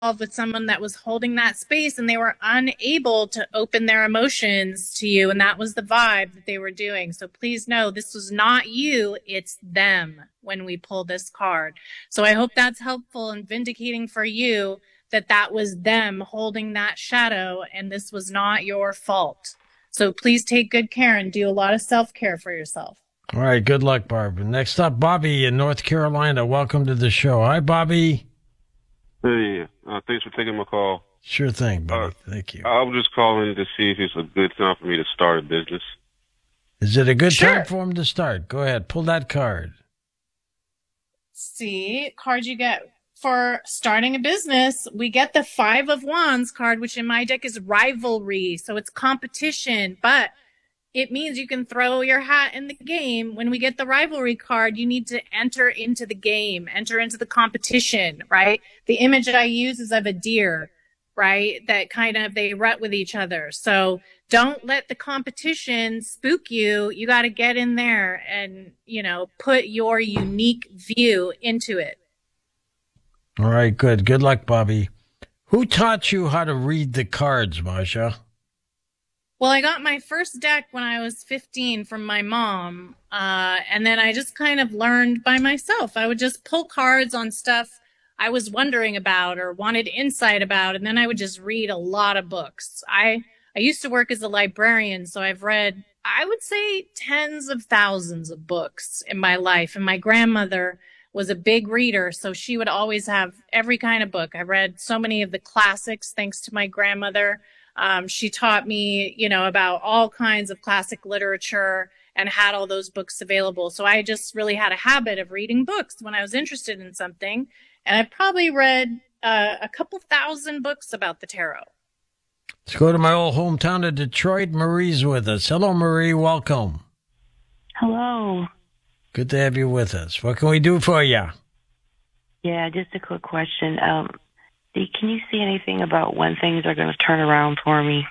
with someone that was holding that space and they were unable to open their emotions to you. And that was the vibe that they were doing. So please know this was not you. It's them when we pull this card. So I hope that's helpful and vindicating for you that that was them holding that shadow and this was not your fault. So please take good care and do a lot of self-care for yourself. All right. Good luck, Barbara. Next up, Bobby in North Carolina. Welcome to the show. Hi, Bobby. Hey, thanks for taking my call. Sure thing, buddy. Thank you. I was just calling to see if it's a good time for me to start a business. Is it a good time for him to start? Go ahead. Pull that card. See, card you get for starting a business. We get the 5 of Wands card, which in my deck is rivalry. So it's competition, but it means you can throw your hat in the game. When we get the rivalry card, you need to enter into the game, enter into the competition, right? The image that I use is of a deer, right? That kind of, they rut with each other. So don't let the competition spook you. You got to get in there and, put your unique view into it. All right, good. Good luck, Bobby. Who taught you how to read the cards, Masha? Well, I got my first deck when I was 15 from my mom, and then I just kind of learned by myself. I would just pull cards on stuff I was wondering about or wanted insight about, and then I would just read a lot of books. I used to work as a librarian, so I've read, I would say, tens of thousands of books in my life, and my grandmother was a big reader, so she would always have every kind of book. I read so many of the classics thanks to my grandmother. She taught me, about all kinds of classic literature and had all those books available. So I just really had a habit of reading books when I was interested in something. And I probably read a couple thousand books about the tarot. Let's go to my old hometown of Detroit. Marie's with us. Hello, Marie. Welcome. Hello. Good to have you with us. What can we do for you? Yeah, just a quick question. Can you see anything about when things are going to turn around for me?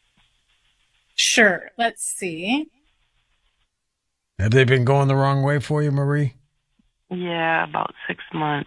Sure. Let's see. Have they been going the wrong way for you, Marie? Yeah, about 6 months.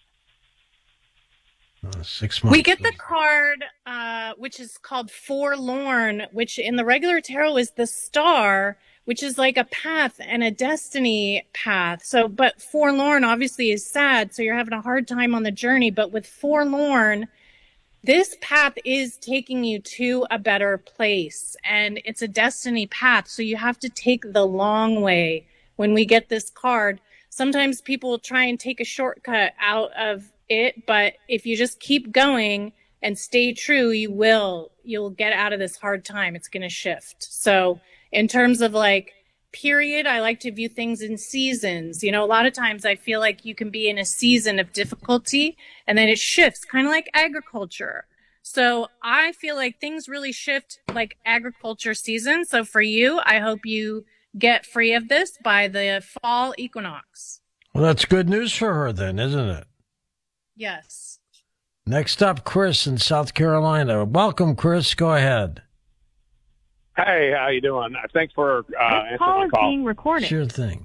6 months. We get the card, which is called Forlorn, which in the regular tarot is the star, which is like a path and a destiny path. So, but forlorn obviously is sad. So you're having a hard time on the journey. But with forlorn, this path is taking you to a better place and it's a destiny path. So you have to take the long way. When we get this card, sometimes people will try and take a shortcut out of it. But if you just keep going and stay true, you'll get out of this hard time. It's going to shift. So in terms of period, I like to view things in seasons. A lot of times I feel like you can be in a season of difficulty and then it shifts, kind of like agriculture. So I feel like things really shift like agriculture season. So for you, I hope you get free of this by the fall equinox. Well, that's good news for her then, isn't it? Yes. Next up, Chris in South Carolina. Welcome, Chris. Go ahead. Hey, how you doing? Thanks for answering call the is call. being recorded. Sure thing.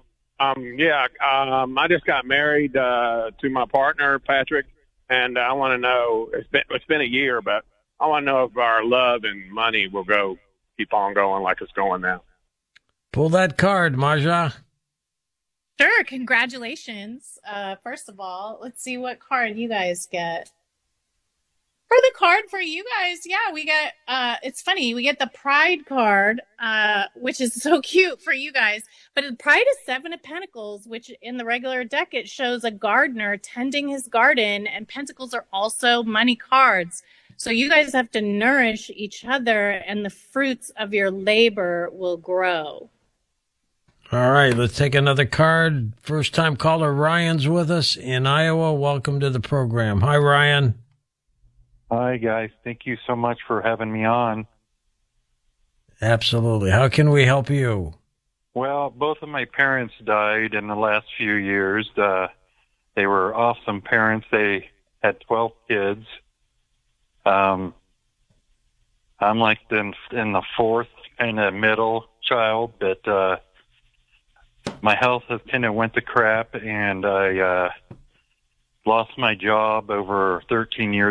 I just got married to my partner, Patrick, and I want to know, it's been a year, but I want to know if our love and money will keep on going like it's going now. Pull that card, Maja. Sure. Congratulations. First of all, let's see what card you guys get. For the card for you guys, yeah, we get, it's funny, we get the Pride card, which is so cute for you guys. But Pride is 7 of Pentacles, which in the regular deck, it shows a gardener tending his garden, and Pentacles are also money cards. So you guys have to nourish each other, and the fruits of your labor will grow. All right, let's take another card. First time caller Ryan's with us in Iowa. Welcome to the program. Hi, Ryan. Hi, guys. Thank you so much for having me on. Absolutely. How can we help you? Well, both of my parents died in the last few years. They were awesome parents. They had 12 kids. I'm like in the fourth kind of middle child, but my health has kind of went to crap, and I lost my job over 13 years